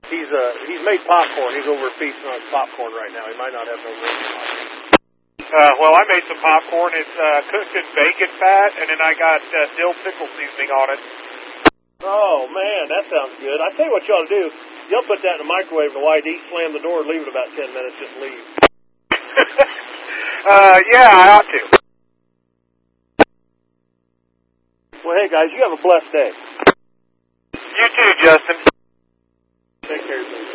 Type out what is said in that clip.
He's made popcorn. He's over feasting on popcorn right now. He might not have no room. Well, I made some popcorn. It's cooked in bacon fat, and then I got dill pickle seasoning on it. Oh, man, that sounds good. I tell you what you ought to do. You'll put that in the microwave in the YD, slam the door, leave it about 10 minutes, just leave. Yeah, I ought to. Well, hey, guys, you have a blessed day. You too, Justin. Take care of yourself.